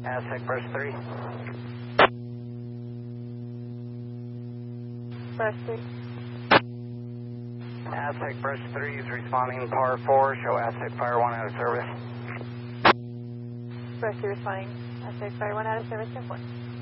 Aztec Brush 3. Brush 3. Aztec Brush 3 is responding Power 4. Show Aztec Fire 1 out of service. Brush 3 responding. Aztec Fire 1 out of service, 10-4.